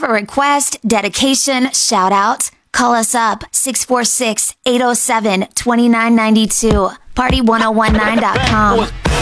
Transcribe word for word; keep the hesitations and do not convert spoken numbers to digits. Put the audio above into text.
a request, dedication, shout out, call us up six four six, eight oh seven, two nine nine two. party ten nineteen dot com.